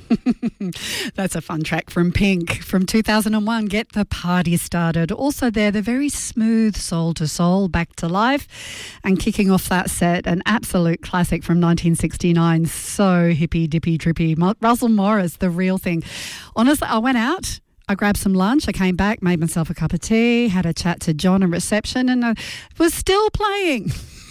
That's a fun track from Pink from 2001, Get the Party Started. Also there, the very smooth Soul to Soul, Back to Life. And kicking off that set, an absolute classic from 1969. So hippy, dippy, trippy. Russell Morris, The Real Thing. Honestly, I went out. I grabbed some lunch, I came back, made myself a cup of tea, had a chat to John in reception, and I was still playing.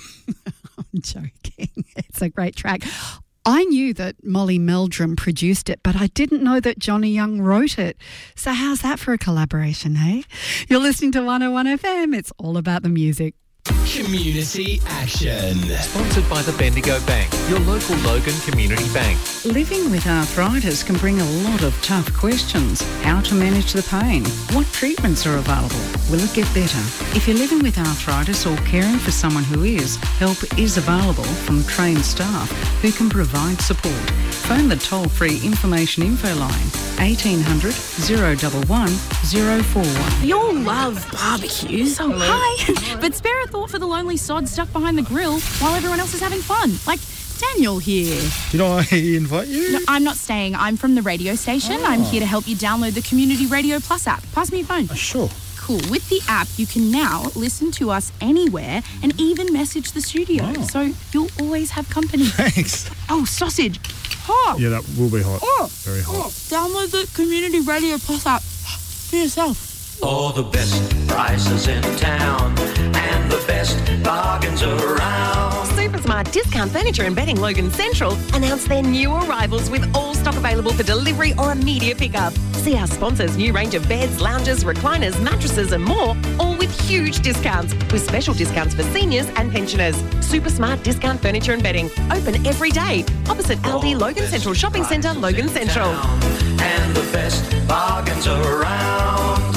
I'm joking. It's a great track. I knew that Molly Meldrum produced it, but I didn't know that Johnny Young wrote it. So how's that for a collaboration, hey? You're listening to 101 FM. It's all about the music. Community Action. Sponsored by the Bendigo Bank, your local Logan Community Bank. Living with arthritis can bring a lot of tough questions. How to manage the pain? What treatments are available? Will it get better? If you're living with arthritis or caring for someone who is, help is available from trained staff who can provide support. Phone the toll-free information info line 1800 011 041. We all love barbecues. Oh, hi. But spare a thought for the lonely sod stuck behind the grill while everyone else is having fun. Like Daniel here. Did I invite you? No, I'm not staying. I'm from the radio station. I'm here to help you download the Community Radio Plus app. Pass me your phone. Sure. Cool. With the app, you can now listen to us anywhere and even message the studio. Oh. So you'll always have company. Thanks. Oh, sausage. Hot. Yeah, that will be hot. Oh. Very hot. Download the Community Radio Plus app for yourself. All the best prices in town and the best bargains around. Supersmart Discount Furniture and Bedding Logan Central announced their new arrivals with all stock available for delivery or immediate pickup. See our sponsors' new range of beds, lounges, recliners, mattresses and more, all with huge discounts, with special discounts for seniors and pensioners. Supersmart Discount Furniture and Bedding, open every day, opposite Aldi Logan Central Shopping Centre, Logan Central. And the best bargains around.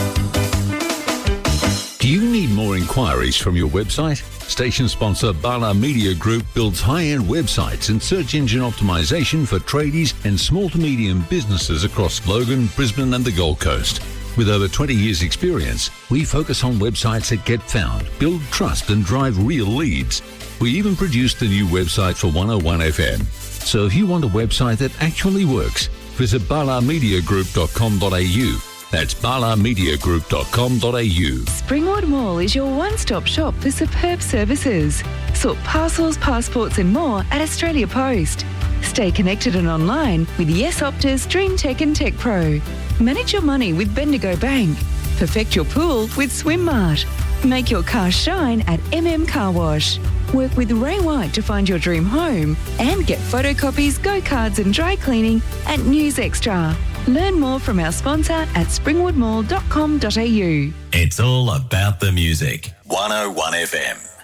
Do you need more inquiries from your website? Station sponsor Bala Media Group builds high-end websites and search engine optimization for tradies and small to medium businesses across Logan, Brisbane and the Gold Coast. With over 20 years' experience, we focus on websites that get found, build trust and drive real leads. We even produced the new website for 101 FM. So if you want a website that actually works, visit balamediagroup.com.au. That's balamediagroup.com.au. Springwood Mall is your one-stop shop for superb services. Sort parcels, passports and more at Australia Post. Stay connected and online with Yes Optus, Dream Tech and Tech Pro. Manage your money with Bendigo Bank. Perfect your pool with Swim Mart. Make your car shine at Car Wash. Work with Ray White to find your dream home and get photocopies, go-cards and dry cleaning at News Extra. Learn more from our sponsor at springwoodmall.com.au. It's all about the music. 101 FM.